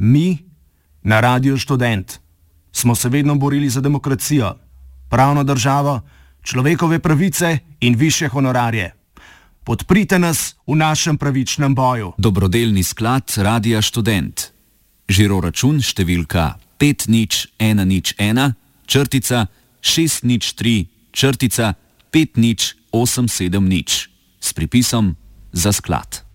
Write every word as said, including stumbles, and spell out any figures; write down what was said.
Mi, na Radiu Študent, smo se vedno borili za demokracijo, pravno državo, človekove pravice in višje honorarje. Podprite nas v našem pravičnem boju. Dobrodelni sklad Radia Študent. Žiroračun številka pet nič ena nič ena, črtica šest nič tri, črtica pet nič osem sedem nič s pripisom za sklad.